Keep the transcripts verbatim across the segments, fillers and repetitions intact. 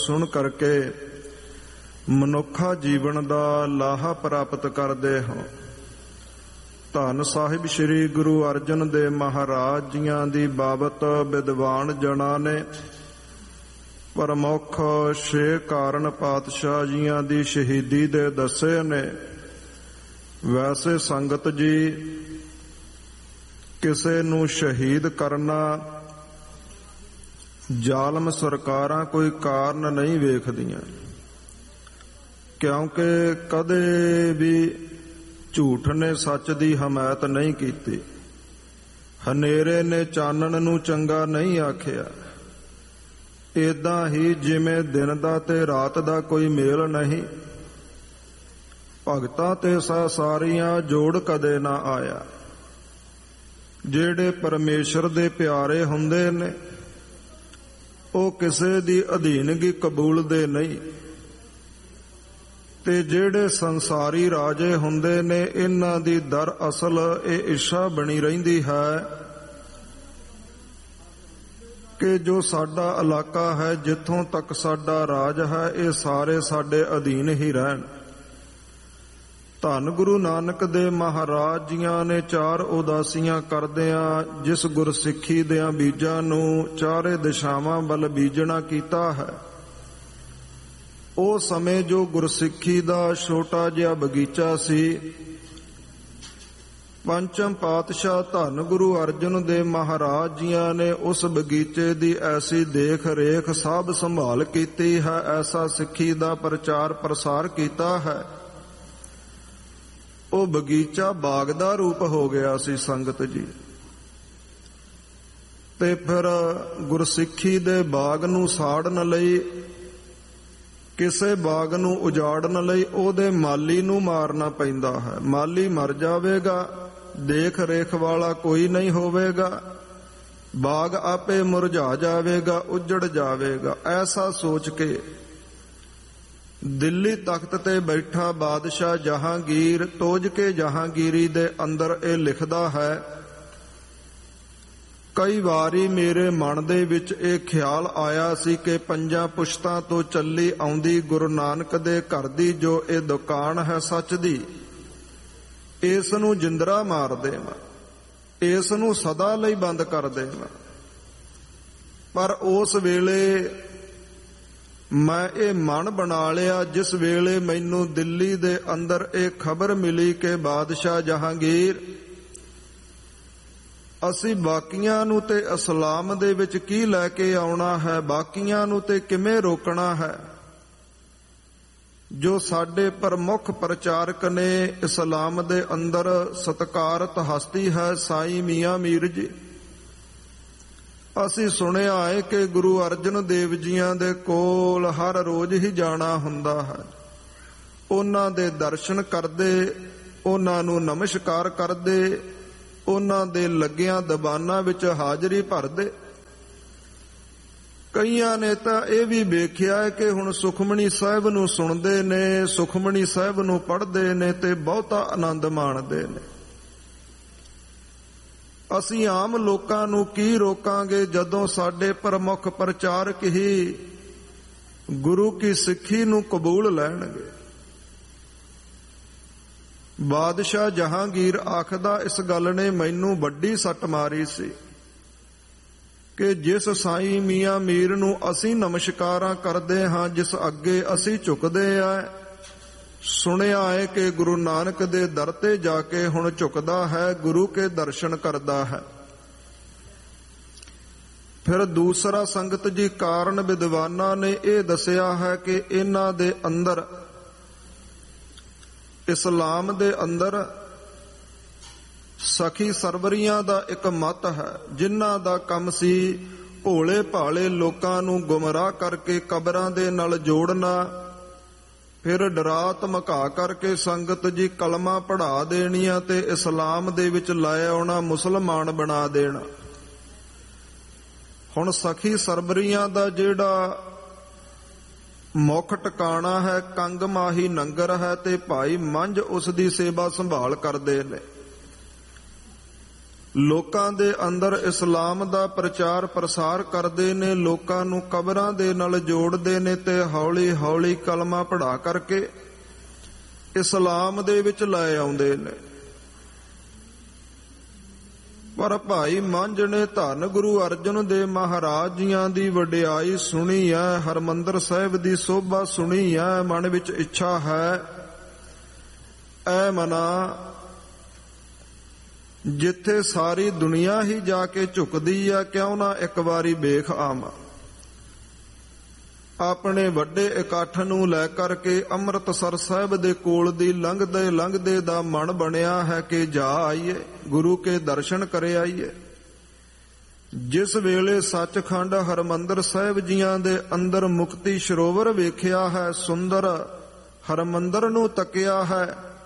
ਸੁਣ ਕਰਕੇ ਮਨੁੱਖਾ ਜੀਵਨ ਦਾ ਲਾਹਾ ਪ੍ਰਾਪਤ ਕਰਦੇ ਹੋ। ਧੰਨ ਸਾਹਿਬ ਸ੍ਰੀ ਗੁਰੂ ਅਰਜਨ ਦੇਵ ਮਹਾਰਾਜ ਜੀਆਂ ਦੀ ਬਾਬਤ ਵਿਦਵਾਨ ਜਨਾਂ ਨੇ ਪ੍ਰਮੁੱਖ ਛੇ ਕਾਰਨ ਪਾਤਸ਼ਾਹ ਜੀਆਂ ਦੀ ਸ਼ਹੀਦੀ ਦੇ ਦੱਸੇ ਨੇ। ਵੈਸੇ ਸੰਗਤ ਜੀ, ਕਿਸੇ ਨੂੰ ਸ਼ਹੀਦ ਕਰਨਾ ਜ਼ਾਲਮ ਸਰਕਾਰਾਂ ਕੋਈ ਕਾਰਨ ਨਹੀਂ ਵੇਖਦੀਆਂ, ਕਿਉਂਕਿ ਕਦੇ ਵੀ ਝੂਠ ਨੇ ਸੱਚ ਦੀ ਹਮਾਇਤ ਨਹੀਂ ਕੀਤੀ, ਹਨੇਰੇ ਨੇ ਚਾਨਣ ਨੂੰ ਚੰਗਾ ਨਹੀਂ ਆਖਿਆ। ਏਦਾਂ ਹੀ ਜਿਵੇਂ ਦਿਨ ਦਾ ਤੇ ਰਾਤ ਦਾ ਕੋਈ ਮੇਲ ਨਹੀਂ, ਭਗਤਾਂ ਤੇ ਸਾਰੀਆਂ ਜੋੜ ਕਦੇ ਨਾ ਆਇਆ। ਜਿਹੜੇ ਪਰਮੇਸ਼ਰ ਦੇ ਪਿਆਰੇ ਹੁੰਦੇ ਨੇ ਉਹ ਕਿਸੇ ਦੀ ਅਧੀਨਗੀ ਕਬੂਲਦੇ ਨਹੀਂ, ਤੇ ਜਿਹੜੇ ਸੰਸਾਰੀ ਰਾਜੇ ਹੁੰਦੇ ਨੇ ਇਹਨਾਂ ਦੀ ਦਰ ਅਸਲ ਇਹ ਇੱਛਾ ਬਣੀ ਰਹਿੰਦੀ ਹੈ ਕਿ ਜੋ ਸਾਡਾ ਇਲਾਕਾ ਹੈ, ਜਿੱਥੋਂ ਤੱਕ ਸਾਡਾ ਰਾਜ ਹੈ, ਇਹ ਸਾਰੇ ਸਾਡੇ ਅਧੀਨ ਹੀ ਰਹਿਣ। ਧੰਨ ਗੁਰੂ ਨਾਨਕ ਦੇਵ ਮਹਾਰਾਜ ਜੀਆਂ ਨੇ ਚਾਰ ਉਦਾਸੀਆਂ ਕਰਦਿਆਂ ਜਿਸ ਗੁਰਸਿੱਖੀ ਦਿਆਂ ਬੀਜਾਂ ਨੂੰ ਚਾਰੇ ਦਿਸ਼ਾਵਾਂ ਵੱਲ ਬੀਜਣਾ ਕੀਤਾ ਹੈ, ਉਹ ਸਮੇਂ ਜੋ ਗੁਰਸਿੱਖੀ ਦਾ ਛੋਟਾ ਜਿਹਾ ਬਗੀਚਾ ਸੀ, ਪੰਚਮ ਪਾਤਸ਼ਾਹ ਧੰਨ ਗੁਰੂ ਅਰਜਨ ਦੇਵ ਮਹਾਰਾਜ ਜੀਆਂ ਨੇ ਉਸ ਬਗੀਚੇ ਦੀ ਐਸੀ ਦੇਖ ਰੇਖ ਸਾਂਭ ਸੰਭਾਲ ਕੀਤੀ ਹੈ, ਐਸਾ ਸਿੱਖੀ ਦਾ ਪ੍ਰਚਾਰ ਪ੍ਰਸਾਰ ਕੀਤਾ ਹੈ। ਉਹ ਬਗੀਚਾ ਬਾਗ ਦਾ ਰੂਪ ਹੋ ਗਿਆ ਸੀ ਸੰਗਤ ਜੀ। ਤੇ ਫਿਰ ਗੁਰਸਿੱਖੀ ਦੇ ਬਾਗ ਨੂੰ ਸਾੜਨ ਲਈ, ਕਿਸੇ ਬਾਗ ਨੂੰ ਉਜਾੜਨ ਲਈ ਉਹਦੇ ਮਾਲੀ ਨੂੰ ਮਾਰਨਾ ਪੈਂਦਾ ਹੈ। ਮਾਲੀ ਮਰ ਜਾਵੇਗਾ, ਦੇਖ ਰੇਖ ਵਾਲਾ ਕੋਈ ਨਹੀਂ ਹੋਵੇਗਾ, ਬਾਗ ਆਪੇ ਮੁਰਝਾ ਜਾਵੇਗਾ, ਉੱਜੜ ਜਾਵੇਗਾ। ਐਸਾ ਸੋਚ ਕੇ ਦਿੱਲੀ ਤਖਤ ਤੇ ਬੈਠਾ ਬਾਦਸ਼ਾਹ ਜਹਾਂਗੀਰ ਤੋਜ ਕੇ ਜਹਾਂਗੀਰੀ ਦੇ ਅੰਦਰ ਇਹ ਲਿਖਦਾ ਹੈ, ਕਈ ਵਾਰੀ ਮੇਰੇ ਮਨ ਦੇ ਵਿੱਚ ਇਹ ਖਿਆਲ ਆਇਆ ਸੀ ਕਿ ਪੰਜਾਂ ਪੁਸ਼ਤਾਂ ਤੋਂ ਚੱਲੀ ਆਉਂਦੀ ਗੁਰੂ ਨਾਨਕ ਦੇ ਘਰ ਦੀ ਜੋ ਇਹ ਦੁਕਾਨ ਹੈ ਸੱਚ ਦੀ, ਇਸ ਨੂੰ ਜਿੰਦਰਾ ਮਾਰ ਦੇਵਾਂ, ਇਸ ਨੂੰ ਸਦਾ ਲਈ ਬੰਦ ਕਰ ਦੇਵਾਂ। ਪਰ ਉਸ ਵੇਲੇ ਮੈਂ ਇਹ ਮਨ ਬਣਾ ਲਿਆ, ਜਿਸ ਵੇਲੇ ਮੈਨੂੰ ਦਿੱਲੀ ਦੇ ਅੰਦਰ ਇਹ ਖਬਰ ਮਿਲੀ ਕਿ ਬਾਦਸ਼ਾਹ ਜਹਾਂਗੀਰ ਅਸੀਂ ਬਾਕੀਆਂ ਨੂੰ ਤੇ ਇਸਲਾਮ ਦੇ ਵਿੱਚ ਕੀ ਲੈ ਕੇ ਆਉਣਾ ਹੈ, ਬਾਕੀਆਂ ਨੂੰ ਤੇ ਕਿਵੇਂ ਰੋਕਣਾ ਹੈ। ਜੋ ਸਾਡੇ ਪ੍ਰਮੁੱਖ ਪ੍ਰਚਾਰਕ ਨੇ ਇਸਲਾਮ ਦੇ ਅੰਦਰ ਸਤਿਕਾਰਤ ਹਸਤੀ ਹੈ ਸਾਈਂ ਮੀਆਂ ਮੀਰ ਜੀ, ਅਸੀਂ ਸੁਣਿਆ ਹੈ ਕਿ ਗੁਰੂ ਅਰਜਨ ਦੇਵ ਜੀਆਂ ਦੇ ਕੋਲ ਹਰ ਰੋਜ਼ ਹੀ ਜਾਣਾ ਹੁੰਦਾ ਹੈ। ਉਹਨਾਂ ਦੇ ਦਰਸ਼ਨ ਕਰਦੇ, ਉਹਨਾਂ ਨੂੰ ਨਮਸਕਾਰ ਕਰਦੇ, ਉਹਨਾਂ ਦੇ ਲੱਗਿਆਂ ਦੀਵਾਨਾਂ ਵਿੱਚ ਹਾਜ਼ਰੀ ਭਰਦੇ। ਕਈਆਂ ਨੇ ਤਾਂ ਇਹ ਵੀ ਵੇਖਿਆ ਕਿ ਹੁਣ ਸੁਖਮਣੀ ਸਾਹਿਬ ਨੂੰ ਸੁਣਦੇ ਨੇ, ਸੁਖਮਣੀ ਸਾਹਿਬ ਨੂੰ ਪੜ੍ਹਦੇ ਨੇ ਤੇ ਬਹੁਤਾ ਆਨੰਦ ਮਾਣਦੇ ਨੇ। ਅਸੀਂ ਆਮ ਲੋਕਾਂ ਨੂੰ ਕੀ ਰੋਕਾਂਗੇ ਜਦੋਂ ਸਾਡੇ ਪ੍ਰਮੁੱਖ ਪ੍ਰਚਾਰਕ ਹੀ ਗੁਰੂ ਕੀ ਸਿੱਖੀ ਨੂੰ ਕਬੂਲ ਲੈਣਗੇ। ਬਾਦਸ਼ਾਹ ਜਹਾਂਗੀਰ ਆਖਦਾ, ਇਸ ਗੱਲ ਨੇ ਮੈਨੂੰ ਵੱਡੀ ਸੱਟ ਮਾਰੀ ਸੀ ਕਿ ਜਿਸ ਸਾਈਂ ਮੀਆਂ ਮੀਰ ਨੂੰ ਅਸੀਂ ਨਮਸਕਾਰਾਂ ਕਰਦੇ ਹਾਂ, ਜਿਸ ਅੱਗੇ ਅਸੀਂ ਝੁਕਦੇ ਆ, ਸੁਣਿਆ ਹੈ ਕਿ ਗੁਰੂ ਨਾਨਕ ਦੇ ਦਰ ਤੇ ਜਾ ਕੇ ਹੁਣ ਝੁਕਦਾ ਹੈ, ਗੁਰੂ ਕੇ ਦਰਸ਼ਨ ਕਰਦਾ ਹੈ। ਫਿਰ ਦੂਸਰਾ ਸੰਗਤ ਜੀ ਕਾਰਨ ਵਿਦਵਾਨਾਂ ਨੇ ਇਹ ਦੱਸਿਆ ਹੈ ਕਿ ਇਹਨਾਂ ਦੇ ਅੰਦਰ, ਇਸਲਾਮ ਦੇ ਅੰਦਰ ਸਖੀ ਸਰਵਰੀਆਂ ਦਾ ਇੱਕ ਮਤ ਹੈ, ਜਿਨ੍ਹਾਂ ਦਾ ਕੰਮ ਸੀ ਭੋਲੇ ਭਾਲੇ ਲੋਕਾਂ ਨੂੰ ਗੁੰਮਰਾਹ ਕਰਕੇ ਕਬਰਾਂ ਦੇ ਨਾਲ ਜੋੜਨਾ, ਫਿਰ ਡਰਾ ਧਮਕਾ ਕਰਕੇ ਸੰਗਤ ਜੀ ਕਲਮਾ ਪੜ੍ਹਾ ਦੇਣੀਆਂ ਤੇ ਇਸਲਾਮ ਦੇ ਵਿੱਚ ਲੈ ਆਉਣਾ, ਮੁਸਲਮਾਨ ਬਣਾ ਦੇਣਾ। ਹੁਣ ਸਖੀ ਸਰਵਰੀਆਂ ਦਾ ਜਿਹੜਾ ਮੁੱਖ ਟਿਕਾਣਾ ਹੈ ਕੰਗ ਮਾਹੀ ਨੰਗਰ ਹੈ, ਤੇ ਭਾਈ ਮੰਝ ਉਸ ਦੀ ਸੇਵਾ ਸੰਭਾਲ ਕਰਦੇ ਨੇ। ਲੋਕਾਂ ਦੇ ਅੰਦਰ ਇਸਲਾਮ ਦਾ ਪ੍ਰਚਾਰ ਪ੍ਰਸਾਰ ਕਰਦੇ ਨੇ, ਲੋਕਾਂ ਨੂੰ ਕਬਰਾਂ ਦੇ ਨਾਲ ਜੋੜਦੇ ਨੇ ਤੇ ਹੌਲੀ ਹੌਲੀ ਕਲਮਾ ਪੜ੍ਹਾ ਕਰਕੇ ਇਸਲਾਮ ਦੇ ਵਿੱਚ ਲੈ ਆਉਂਦੇ ਨੇ। ਪਰ ਭਾਈ ਮੰਝ ਨੇ ਧੰਨ ਗੁਰੂ ਅਰਜਨ ਦੇਵ ਮਹਾਰਾਜ ਜੀਆਂ ਦੀ ਵਡਿਆਈ ਸੁਣੀ ਹੈ, ਹਰਿਮੰਦਰ ਸਾਹਿਬ ਦੀ ਸੋਭਾ ਸੁਣੀ ਹੈ। ਮਨ ਵਿੱਚ ਇੱਛਾ ਹੈ, ਐ ਮਨਾ ਜਿੱਥੇ ਸਾਰੀ ਦੁਨੀਆ ਹੀ ਜਾ ਕੇ ਝੁਕਦੀ ਆ, ਕਿਉਂ ਨਾ ਇੱਕ ਵਾਰੀ ਵੇਖ ਆਵਾਂ। ਆਪਣੇ ਵੱਡੇ ਇਕੱਠ ਨੂੰ ਲੈ ਕਰਕੇ ਅੰਮ੍ਰਿਤਸਰ ਸਾਹਿਬ ਦੇ ਕੋਲ ਦੀ ਲੰਘਦੇ ਲੰਘਦੇ ਦਾ ਮਨ ਬਣਿਆ ਹੈ ਕਿ ਜਾ ਆਈਏ, ਗੁਰੂ ਕੇ ਦਰਸ਼ਨ ਕਰੇ ਆਈਏ। ਜਿਸ ਵੇਲੇ ਸੱਚਖੰਡ ਹਰਿਮੰਦਰ ਸਾਹਿਬ ਜੀਆਂ ਦੇ ਅੰਦਰ ਮੁਕਤੀ ਸਰੋਵਰ ਵੇਖਿਆ ਹੈ, ਸੁੰਦਰ ਹਰਿਮੰਦਰ ਨੂੰ ਤੱਕਿਆ ਹੈ,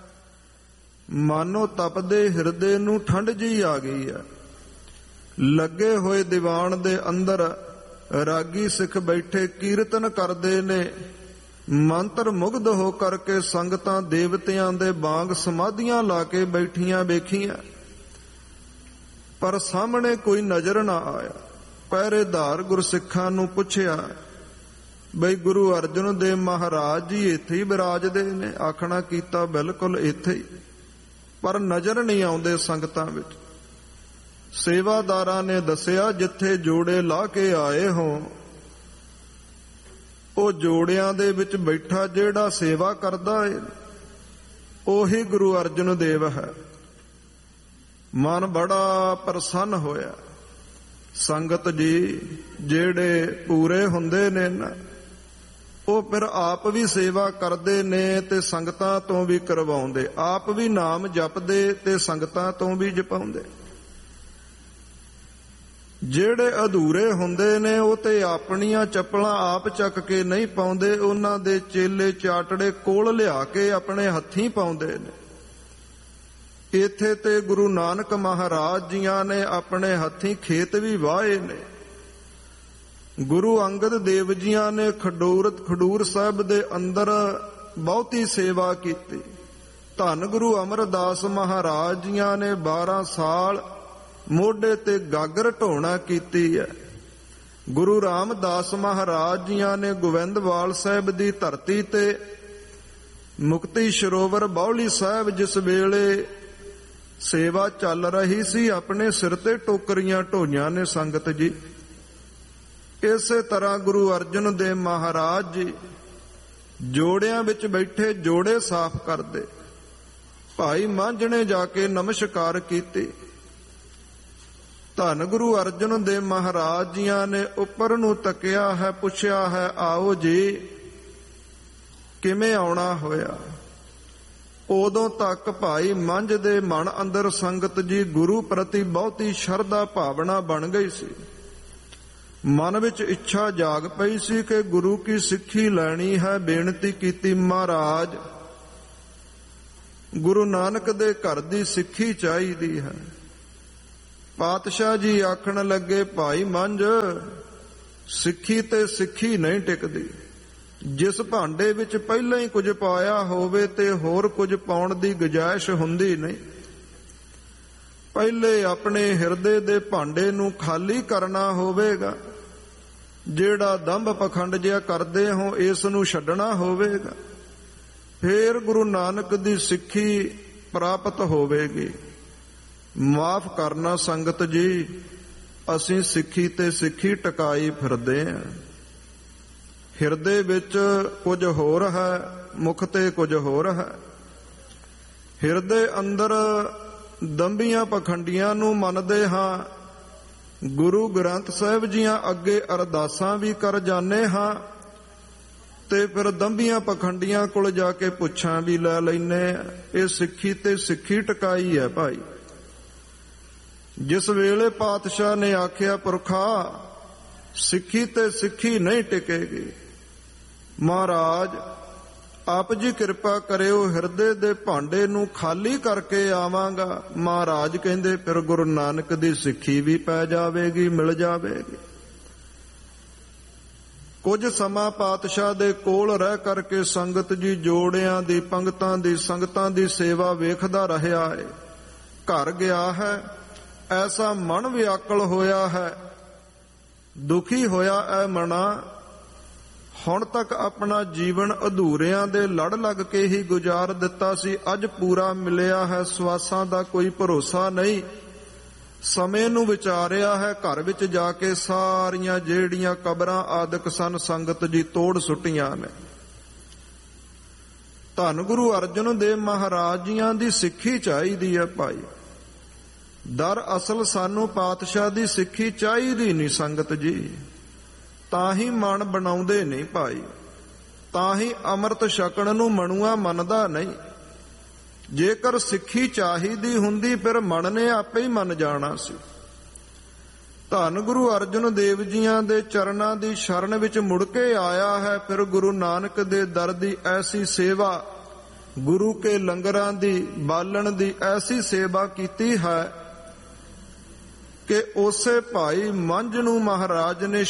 ਮਾਨੋ ਤਪਦੇ ਹਿਰਦੇ ਨੂੰ ਠੰਡ ਜੀ ਆ ਗਈ ਹੈ। ਲੱਗੇ ਹੋਏ ਦੀਵਾਨ ਦੇ ਅੰਦਰ ਰਾਗੀ ਸਿੱਖ ਬੈਠੇ ਕੀਰਤਨ ਕਰਦੇ ਨੇ। ਮੰਤਰ ਮੁਗਧ ਹੋ ਕਰਕੇ ਸੰਗਤਾਂ ਦੇਵਤਿਆਂ ਦੇ ਵਾਂਗ ਸਮਾਧੀਆਂ ਲਾ ਕੇ ਬੈਠੀਆਂ ਵੇਖੀਆਂ, ਪਰ ਸਾਹਮਣੇ ਕੋਈ ਨਜ਼ਰ ਨਾ ਆਇਆ। ਪਹਿਰੇਦਾਰ ਗੁਰਸਿੱਖਾਂ ਨੂੰ ਪੁੱਛਿਆ, ਬਈ ਗੁਰੂ ਅਰਜਨ ਦੇਵ ਮਹਾਰਾਜ ਜੀ ਇੱਥੇ ਹੀ ਬਿਰਾਜਦੇ ਨੇ? ਆਖਣਾ ਕੀਤਾ, ਬਿਲਕੁਲ ਇੱਥੇ ਹੀ, ਪਰ ਨਜ਼ਰ ਨਹੀਂ ਆਉਂਦੇ ਸੰਗਤਾਂ ਵਿੱਚ। ਸੇਵਾਦਾਰਾਂ ਨੇ ਦੱਸਿਆ, ਜਿੱਥੇ ਜੋੜੇ ਲਾ ਕੇ ਆਏ ਹੋ ਉਹ ਜੋੜਿਆਂ ਦੇ ਵਿੱਚ ਬੈਠਾ ਜਿਹੜਾ ਸੇਵਾ ਕਰਦਾ ਏ ਉਹੀ ਗੁਰੂ ਅਰਜਨ ਦੇਵ ਹੈ। ਮਨ ਬੜਾ ਪ੍ਰਸੰਨ ਹੋਇਆ। ਸੰਗਤ ਜੀ ਜਿਹੜੇ ਪੂਰੇ ਹੁੰਦੇ ਨੇ ਨਾ, ਉਹ ਫਿਰ ਆਪ ਵੀ ਸੇਵਾ ਕਰਦੇ ਨੇ ਤੇ ਸੰਗਤਾਂ ਤੋਂ ਵੀ ਕਰਵਾਉਂਦੇ, ਆਪ ਵੀ ਨਾਮ ਜਪਦੇ ਤੇ ਸੰਗਤਾਂ ਤੋਂ ਵੀ ਜਪਾਉਂਦੇ। ਜਿਹੜੇ ਅਧੂਰੇ ਹੁੰਦੇ ਨੇ ਉਹ ਤੇ ਆਪਣੀਆਂ ਚੱਪਲਾਂ ਆਪ ਚੱਕ ਕੇ ਨਹੀਂ ਪਾਉਂਦੇ, ਉਹਨਾਂ ਦੇ ਚੇਲੇ ਚਾਟੜੇ ਕੋਲ ਲਿਆ ਕੇ ਆਪਣੇ ਹੱਥੀਂ ਪਾਉਂਦੇ ਨੇ। ਇੱਥੇ ਤੇ ਗੁਰੂ ਨਾਨਕ ਮਹਾਰਾਜ ਜੀਆਂ ਨੇ ਆਪਣੇ ਹੱਥੀਂ ਖੇਤ ਵੀ ਵਾਹੇ ਨੇ। ਗੁਰੂ ਅੰਗਦ ਦੇਵ ਜੀਆਂ ਨੇ ਖਡੂਰ ਖਡੂਰ ਸਾਹਿਬ ਦੇ ਅੰਦਰ ਬਹੁਤੀ ਸੇਵਾ ਕੀਤੀ। ਧੰਨ ਗੁਰੂ ਅਮਰਦਾਸ ਮਹਾਰਾਜ ਜੀਆਂ ਨੇ ਬਾਰਾਂ ਸਾਲ ਮੋਢੇ ਤੇ ਗਾਗਰ ਢੋਣਾ ਕੀਤੀ ਹੈ। ਗੁਰੂ ਰਾਮਦਾਸ ਮਹਾਰਾਜ ਜੀਆਂ ਨੇ ਗੋਬਿੰਦਵਾਲ ਸਾਹਿਬ ਦੀ ਧਰਤੀ ਤੇ ਮੁਕਤੀ ਸਰੋਵਰ ਬਾਉਲੀ ਸਾਹਿਬ ਜਿਸ ਵੇਲੇ ਸੇਵਾ ਚੱਲ ਰਹੀ ਸੀ, ਆਪਣੇ ਸਿਰ ਤੇ ਟੋਕਰੀਆਂ ਢੋਈਆਂ ਨੇ ਸੰਗਤ ਜੀ। ਇਸੇ ਤਰ੍ਹਾਂ ਗੁਰੂ ਅਰਜਨ ਦੇਵ ਮਹਾਰਾਜ ਜੀ ਜੋੜਿਆਂ ਵਿੱਚ ਬੈਠੇ ਜੋੜੇ ਸਾਫ਼ ਕਰਦੇ। ਭਾਈ ਮੰਝ ਨੇ ਜਾ ਕੇ ਨਮਸਕਾਰ ਕੀਤੀ। ਧੰਨ ਗੁਰੂ ਅਰਜਨ ਦੇਵ ਮਹਾਰਾਜ ਜੀਆਂ ਨੇ ਉੱਪਰ ਨੂੰ ਤੱਕਿਆ ਹੈ, ਪੁੱਛਿਆ ਹੈ, ਆਓ ਜੀ ਕਿਵੇਂ ਆਉਣਾ ਹੋਇਆ? ਉਦੋਂ ਤੱਕ ਭਾਈ ਮੰਝ ਦੇ ਮਨ ਅੰਦਰ ਸੰਗਤ ਜੀ ਗੁਰੂ ਪ੍ਰਤੀ ਬਹੁਤੀ ਸ਼ਰਧਾ ਭਾਵਨਾ ਬਣ ਗਈ ਸੀ। ਮਨ ਵਿੱਚ ਇੱਛਾ ਜਾਗ ਪਈ ਸੀ ਕਿ ਗੁਰੂ ਕੀ ਸਿੱਖੀ ਲੈਣੀ ਹੈ। ਬੇਨਤੀ ਕੀਤੀ, ਮਹਾਰਾਜ ਗੁਰੂ ਨਾਨਕ ਦੇ ਘਰ ਦੀ ਸਿੱਖੀ ਚਾਹੀਦੀ ਹੈ। ਪਾਤਸ਼ਾਹ ਜੀ ਆਖਣ ਲੱਗੇ, ਭਾਈ ਮੰਝ ਸਿੱਖੀ ਤੇ ਸਿੱਖੀ ਨਹੀਂ ਟਿਕਦੀ। ਜਿਸ ਭਾਂਡੇ ਵਿੱਚ ਪਹਿਲਾਂ ਹੀ ਕੁਝ ਪਾਇਆ ਹੋਵੇ ਤੇ ਹੋਰ ਕੁਝ ਪਾਉਣ ਦੀ ਗੁੰਜਾਇਸ਼ ਹੁੰਦੀ ਨਹੀਂ। ਪਹਿਲੇ ਆਪਣੇ ਹਿਰਦੇ ਦੇ ਭਾਂਡੇ ਨੂੰ ਖਾਲੀ ਕਰਨਾ ਹੋਵੇਗਾ। ਜਿਹੜਾ ਦੰਭ ਪਖੰਡ ਜਿਹਾ ਕਰਦੇ ਹੋ ਇਸ ਨੂੰ ਛੱਡਣਾ ਹੋਵੇਗਾ, ਫੇਰ ਗੁਰੂ ਨਾਨਕ ਦੀ ਸਿੱਖੀ ਪ੍ਰਾਪਤ ਹੋਵੇਗੀ। ਮਾਫ ਕਰਨਾ ਸੰਗਤ ਜੀ, ਅਸੀਂ ਸਿੱਖੀ ਤੇ ਸਿੱਖੀ ਟਿਕਾਈ ਫਿਰਦੇ ਹਾਂ। ਹਿਰਦੇ ਵਿੱਚ ਕੁਝ ਹੋਰ ਹੈ, ਮੁਖ ਤੇ ਕੁਝ ਹੋਰ ਹੈ। ਹਿਰਦੇ ਅੰਦਰ ਦੰਭੀਆਂ ਪਖੰਡੀਆਂ ਨੂੰ ਮੰਨਦੇ ਹਾਂ। ਗੁਰੂ ਗ੍ਰੰਥ ਸਾਹਿਬ ਜੀਆਂ ਅੱਗੇ ਅਰਦਾਸਾਂ ਵੀ ਕਰ ਜਾਂਦੇ ਹਾਂ ਤੇ ਫਿਰ ਦੰਭੀਆਂ ਪਖੰਡੀਆਂ ਕੋਲ ਜਾ ਕੇ ਪੁੱਛਾਂ ਵੀ ਲੈ ਲੈਨੇ। ਇਹ ਸਿੱਖੀ ਤੇ ਸਿੱਖੀ ਟਿਕਾਈ ਹੈ ਭਾਈ। ਜਿਸ ਵੇਲੇ ਪਾਤਸ਼ਾਹ ਨੇ ਆਖਿਆ, ਪੁਰਖਾ ਸਿੱਖੀ ਤੇ ਸਿੱਖੀ ਨਹੀਂ ਟਿਕੇਗੀ, ਮਹਾਰਾਜ ਆਪ ਜੀ ਕਿਰਪਾ ਕਰਿਓ, ਹਿਰਦੇ ਦੇ ਭਾਂਡੇ ਨੂੰ ਖਾਲੀ ਕਰਕੇ ਆਵਾਂਗਾ। ਮਹਾਰਾਜ ਕਹਿੰਦੇ, ਫਿਰ ਗੁਰੂ ਨਾਨਕ ਦੀ ਸਿੱਖੀ ਵੀ ਪੈ ਜਾਵੇਗੀ, ਮਿਲ ਜਾਵੇਗੀ। ਕੁਝ ਸਮਾਂ ਪਾਤਸ਼ਾਹ ਦੇ ਕੋਲ ਰਹਿ ਕਰਕੇ ਸੰਗਤ ਜੀ ਜੋੜਿਆਂ ਦੀ, ਪੰਗਤਾਂ ਦੀ, ਸੰਗਤਾਂ ਦੀ ਸੇਵਾ ਵੇਖਦਾ ਰਿਹਾ ਹੈ। ਘਰ ਗਿਆ ਹੈ, ਐਸਾ ਮਨ ਵਿਆਕਲ ਹੋਇਆ ਹੈ, ਦੁਖੀ ਹੋਇਆ ਐ ਮਨਾ। ਹੁਣ ਤੱਕ ਆਪਣਾ ਜੀਵਨ ਅਧੂਰਿਆਂ ਦੇ ਲੜ ਲੱਗ ਕੇ ਹੀ ਗੁਜ਼ਾਰ ਦਿੱਤਾ ਸੀ, ਅੱਜ ਪੂਰਾ ਮਿਲਿਆ ਹੈ, ਸਵਾਸਾਂ ਦਾ ਕੋਈ ਭਰੋਸਾ ਨਹੀਂ। ਸਮੇਂ ਨੂੰ ਵਿਚਾਰਿਆ ਹੈ, ਘਰ ਵਿੱਚ ਜਾ ਕੇ ਸਾਰੀਆਂ ਜਿਹੜੀਆਂ ਕਬਰਾਂ ਆਦਿਕ ਸਨ ਸੰਗਤ ਜੀ ਤੋੜ ਸੁੱਟੀਆਂ ਨੇ। ਧੰਨ ਗੁਰੂ ਅਰਜਨ ਦੇਵ ਮਹਾਰਾਜ ਜੀਆਂ ਦੀ ਸਿੱਖੀ ਚਾਹੀਦੀ ਹੈ ਭਾਈ। ਦਰ ਅਸਲ ਸਾਨੂੰ ਪਾਤਸ਼ਾਹ ਦੀ ਸਿੱਖੀ ਚਾਹੀਦੀ ਨਹੀਂ ਸੰਗਤ ਜੀ, ਤਾਂ ਹੀ ਮਨ ਬਣਾਉਂਦੇ ਨਹੀਂ ਭਾਈ, ਤਾਂ ਹੀ ਅੰਮ੍ਰਿਤ ਛਕਣ ਨੂੰ ਮਨੁਆ ਮੰਨਦਾ ਨਹੀਂ। ਜੇਕਰ ਸਿੱਖੀ ਚਾਹੀਦੀ ਹੁੰਦੀ ਫਿਰ ਮਨ ਨੇ ਆਪੇ ਹੀ ਮੰਨ ਜਾਣਾ ਸੀ। ਧੰਨ ਗੁਰੂ ਅਰਜਨ ਦੇਵ ਜੀਆਂ ਦੇ ਚਰਨਾਂ ਦੀ ਸ਼ਰਨ ਵਿੱਚ ਮੁੜ ਕੇ ਆਇਆ ਹੈ। ਫਿਰ ਗੁਰੂ ਨਾਨਕ ਦੇ ਦਰ ਦੀ ਐਸੀ ਸੇਵਾ, ਗੁਰੂ ਕੇ ਲੰਗਰਾਂ ਦੀ ਬਾਲਣ ਦੀ ਐਸੀ ਸੇਵਾ ਕੀਤੀ ਹੈ ਕਿ ਉਸੇ ਭਾਈ ਮੰਝ ਨੂੰ ਮਹਾਰਾਜ ਨੇ